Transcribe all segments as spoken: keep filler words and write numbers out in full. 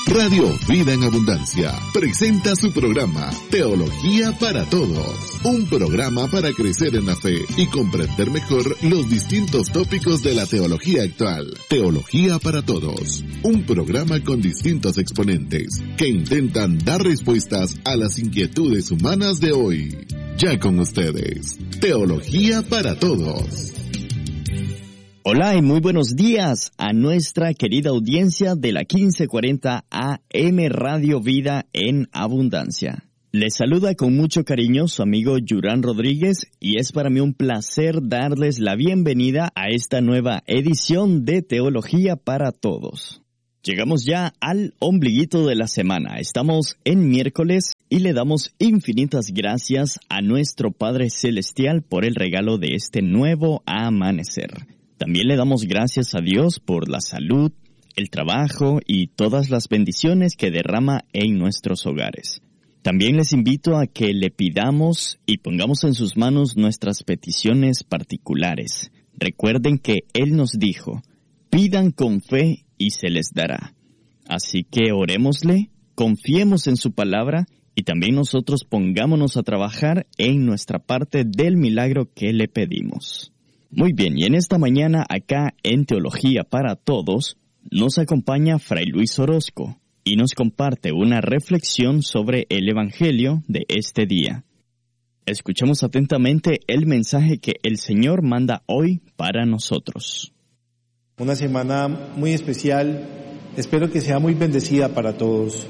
Radio Vida en Abundancia presenta su programa Teología para Todos, un programa para crecer en la fe y comprender mejor los distintos tópicos de la teología actual. Teología para Todos, un programa con distintos exponentes que intentan dar respuestas a las inquietudes humanas de hoy. Ya con ustedes, Teología para Todos. Hola y muy buenos días a nuestra querida audiencia de la quince cuarenta A M Radio Vida en Abundancia. Les saluda con mucho cariño su amigo Yurán Rodríguez y es para mí un placer darles la bienvenida a esta nueva edición de Teología para Todos. Llegamos ya al ombliguito de la semana. Estamos en miércoles y le damos infinitas gracias a nuestro Padre Celestial por el regalo de este nuevo amanecer. También le damos gracias a Dios por la salud, el trabajo y todas las bendiciones que derrama en nuestros hogares. También les invito a que le pidamos y pongamos en sus manos nuestras peticiones particulares. Recuerden que Él nos dijo, pidan con fe y se les dará. Así que orémosle, confiemos en su palabra y también nosotros pongámonos a trabajar en nuestra parte del milagro que le pedimos. Muy bien, y en esta mañana acá en Teología para Todos nos acompaña Fray Luis Orozco y nos comparte una reflexión sobre el Evangelio de este día. Escuchemos atentamente el mensaje que el Señor manda hoy para nosotros. Una semana muy especial, espero que sea muy bendecida para todos,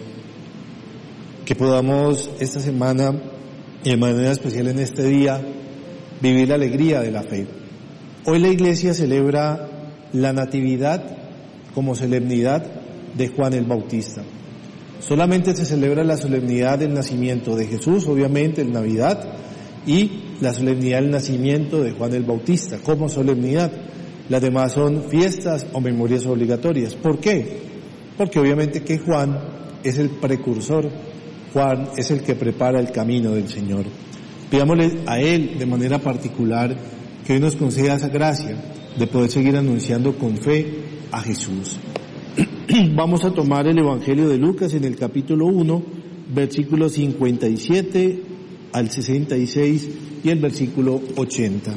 que podamos esta semana y de manera especial en este día vivir la alegría de la fe. Hoy la Iglesia celebra la Natividad como solemnidad de Juan el Bautista. Solamente se celebra la solemnidad del nacimiento de Jesús, obviamente en Navidad, y la solemnidad del nacimiento de Juan el Bautista como solemnidad. Las demás son fiestas o memorias obligatorias. ¿Por qué? Porque obviamente que Juan es el precursor, Juan es el que prepara el camino del Señor. Pidámosle a Él de manera particular que hoy nos conceda esa gracia de poder seguir anunciando con fe a Jesús. Vamos a tomar el Evangelio de Lucas en el capítulo uno, versículos cincuenta y siete al sesenta y seis y el versículo ochenta.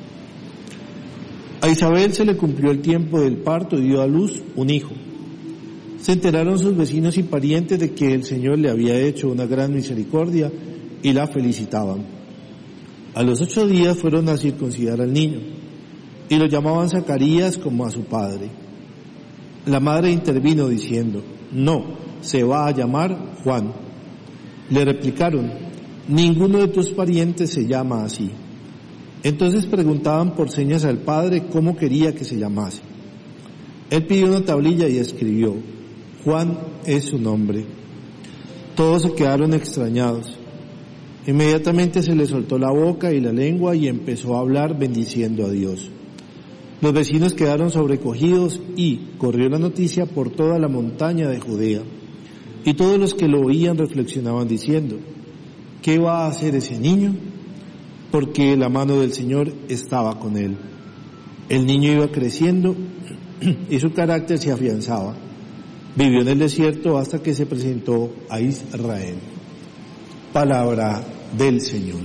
A Isabel se le cumplió el tiempo del parto y dio a luz un hijo. Se enteraron sus vecinos y parientes de que el Señor le había hecho una gran misericordia y la felicitaban. A los ocho días fueron a circuncidar al niño, y lo llamaban Zacarías como a su padre. La madre intervino diciendo, no, se va a llamar Juan. Le replicaron, ninguno de tus parientes se llama así. Entonces preguntaban por señas al padre cómo quería que se llamase. Él pidió una tablilla y escribió, Juan es su nombre. Todos se quedaron extrañados. Inmediatamente se le soltó la boca y la lengua y empezó a hablar bendiciendo a Dios. Los vecinos quedaron sobrecogidos y corrió la noticia por toda la montaña de Judea. Y todos los que lo oían reflexionaban diciendo, ¿qué va a hacer ese niño? Porque la mano del Señor estaba con él. El niño iba creciendo y su carácter se afianzaba. Vivió en el desierto hasta que se presentó a Israel. Palabra del Señor.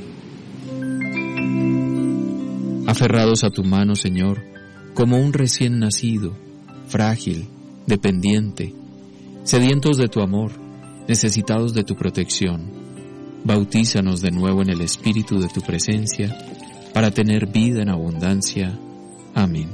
Aferrados a tu mano, Señor, como un recién nacido, frágil, dependiente, sedientos de tu amor, necesitados de tu protección, bautízanos de nuevo en el espíritu de tu presencia, para tener vida en abundancia. Amén.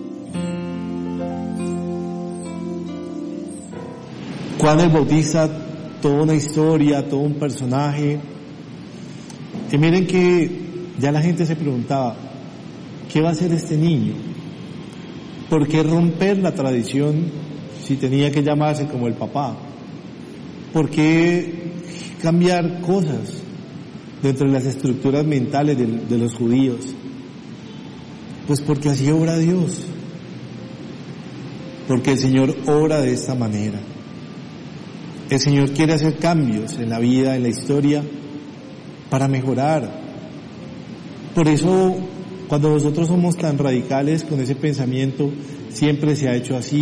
Juan el Bautista, toda una historia, todo un personaje. Y miren que ya la gente se preguntaba, ¿qué va a hacer este niño? ¿Por qué romper la tradición si tenía que llamarse como el papá? ¿Por qué cambiar cosas dentro de las estructuras mentales de, de los judíos? Pues porque así obra Dios. Porque el Señor obra de esta manera. El Señor quiere hacer cambios en la vida, en la historia, para mejorar. Por eso, cuando nosotros somos tan radicales con ese pensamiento, siempre se ha hecho así,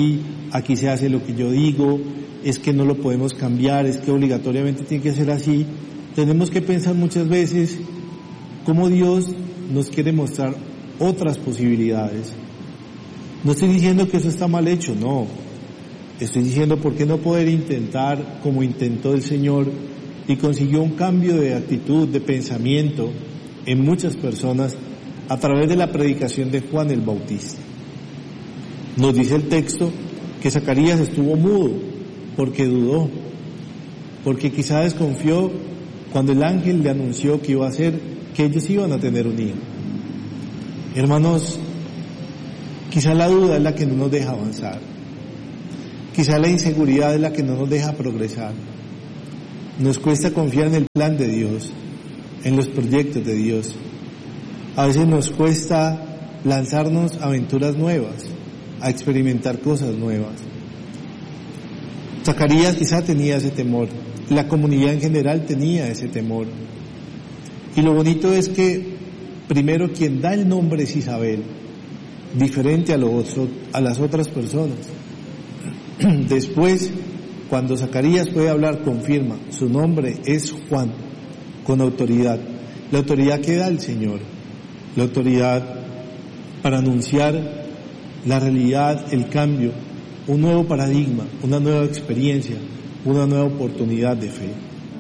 aquí se hace lo que yo digo, es que no lo podemos cambiar, es que obligatoriamente tiene que ser así. Tenemos que pensar muchas veces cómo Dios nos quiere mostrar otras posibilidades. No estoy diciendo que eso está mal hecho, no. Estoy diciendo por qué no poder intentar como intentó el Señor y consiguió un cambio de actitud, de pensamiento en muchas personas a través de la predicación de Juan el Bautista. Nos dice el texto que Zacarías estuvo mudo porque dudó, porque quizá desconfió cuando el ángel le anunció que iba a ser, que ellos iban a tener un hijo. Hermanos, quizá la duda es la que no nos deja avanzar. Quizá la inseguridad es la que no nos deja progresar. Nos cuesta confiar en el plan de Dios, en los proyectos de Dios. A veces nos cuesta lanzarnos a aventuras nuevas, a experimentar cosas nuevas. Zacarías quizá tenía ese temor, la comunidad en general tenía ese temor. Y lo bonito es que primero quien da el nombre es Isabel, diferente a, los, a las otras personas. Después, cuando Zacarías puede hablar, confirma, su nombre es Juan, con autoridad. La autoridad que da el Señor, la autoridad para anunciar la realidad, el cambio, un nuevo paradigma, una nueva experiencia, una nueva oportunidad de fe.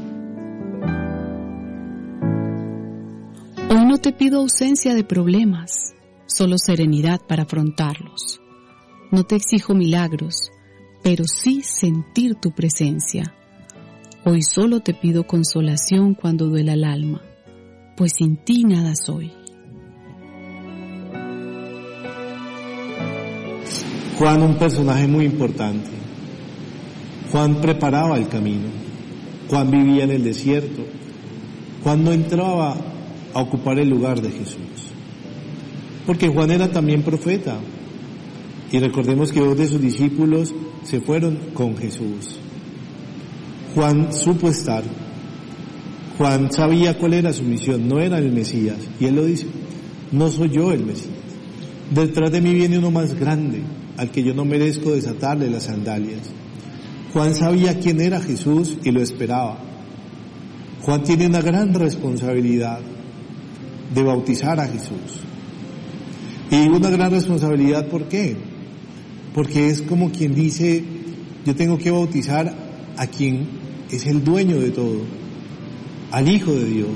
Hoy no te pido ausencia de problemas, solo serenidad para afrontarlos. No te exijo milagros, pero sí sentir tu presencia. Hoy solo te pido consolación cuando duela el alma, pues sin ti nada soy. Juan, un personaje muy importante. Juan preparaba el camino. Juan vivía en el desierto. Juan no entraba a ocupar el lugar de Jesús. Porque Juan era también profeta. Y recordemos que dos de sus discípulos se fueron con Jesús. Juan supo estar. Juan sabía cuál era su misión, no era el Mesías. Y él lo dice, no soy yo el Mesías. Detrás de mí viene uno más grande, al que yo no merezco desatarle las sandalias. Juan sabía quién era Jesús y lo esperaba. Juan tiene una gran responsabilidad de bautizar a Jesús. Y una gran responsabilidad, ¿por qué? Porque es como quien dice, yo tengo que bautizar a quien es el dueño de todo, al Hijo de Dios.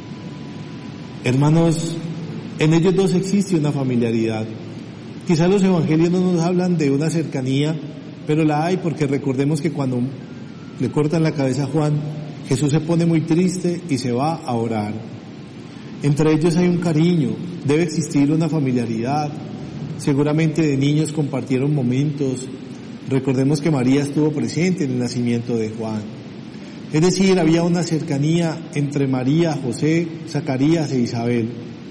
Hermanos, en ellos dos existe una familiaridad. Quizás los evangelios no nos hablan de una cercanía, pero la hay porque recordemos que cuando le cortan la cabeza a Juan, Jesús se pone muy triste y se va a orar. Entre ellos hay un cariño, debe existir una familiaridad. Seguramente de niños compartieron momentos. Recordemos que María estuvo presente en el nacimiento de Juan. Es decir, había una cercanía entre María, José, Zacarías e Isabel.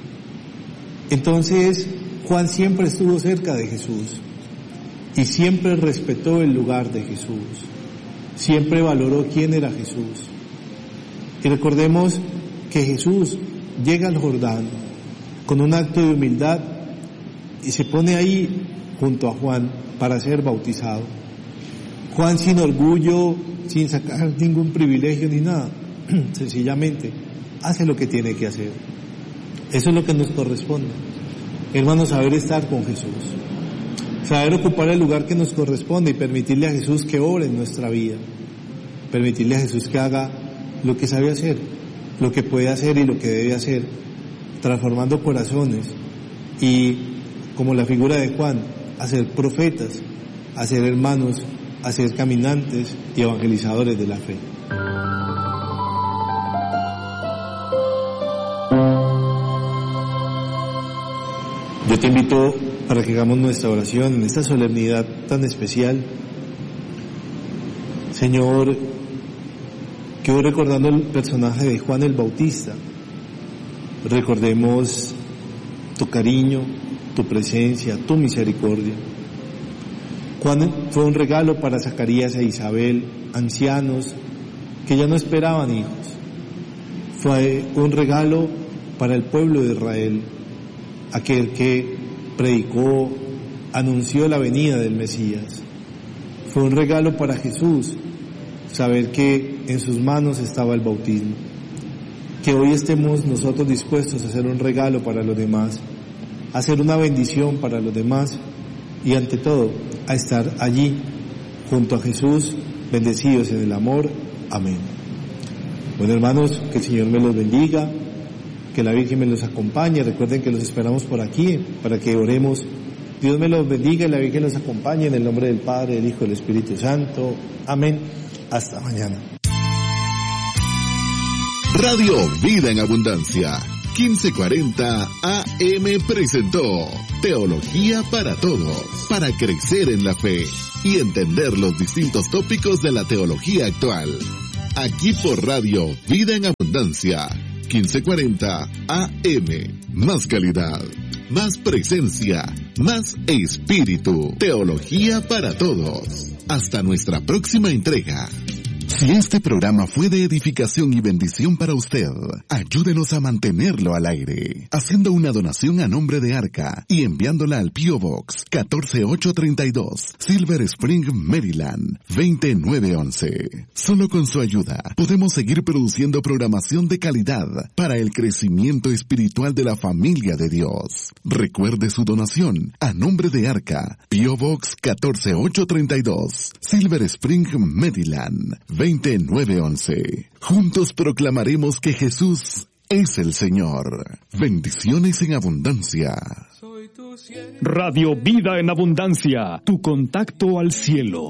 Entonces, Juan siempre estuvo cerca de Jesús y siempre respetó el lugar de Jesús. Siempre valoró quién era Jesús. Y recordemos que Jesús llega al Jordán con un acto de humildad y se pone ahí junto a Juan para ser bautizado. Juan sin orgullo, sin sacar ningún privilegio ni nada, sencillamente hace lo que tiene que hacer. Eso es lo que nos corresponde. Hermanos, saber estar con Jesús, saber ocupar el lugar que nos corresponde y permitirle a Jesús que obre en nuestra vida, permitirle a Jesús que haga lo que sabe hacer, lo que puede hacer y lo que debe hacer, transformando corazones y, como la figura de Juan, hacer profetas, hacer hermanos, hacer caminantes y evangelizadores de la fe. Yo te invito para que hagamos nuestra oración en esta solemnidad tan especial. Señor, que hoy recordando el personaje de Juan el Bautista, recordemos tu cariño, tu presencia, tu misericordia. Juan fue un regalo para Zacarías e Isabel, ancianos que ya no esperaban hijos. Fue un regalo para el pueblo de Israel, aquel que predicó, anunció la venida del Mesías. Fue un regalo para Jesús saber que en sus manos estaba el bautismo. Que hoy estemos nosotros dispuestos a hacer un regalo para los demás, a hacer una bendición para los demás y ante todo a estar allí junto a Jesús, bendecidos en el amor. Amén. Bueno, hermanos, que el Señor me los bendiga, que la Virgen me los acompañe. Recuerden que los esperamos por aquí para que oremos. Dios me los bendiga y la Virgen los acompañe en el nombre del Padre, del Hijo y del Espíritu Santo. Amén. Hasta mañana. Radio Vida en Abundancia, quince cuarenta A M presentó Teología para Todos, para crecer en la fe y entender los distintos tópicos de la teología actual. Aquí por Radio Vida en Abundancia, quince cuarenta A M. Más calidad, más presencia, más espíritu. Teología para Todos. Hasta nuestra próxima entrega. Si este programa fue de edificación y bendición para usted, ayúdenos a mantenerlo al aire, haciendo una donación a nombre de Arca y enviándola al P O Box catorce mil ochocientos treinta y dos, Silver Spring, Maryland, veinte mil novecientos once. Solo con su ayuda podemos seguir produciendo programación de calidad para el crecimiento espiritual de la familia de Dios. Recuerde su donación a nombre de Arca, P O Box catorce mil ochocientos treinta y dos, Silver Spring, Maryland, veinte mil novecientos once. Juntos proclamaremos que Jesús es el Señor. Bendiciones en abundancia. Radio Vida en Abundancia, tu contacto al cielo.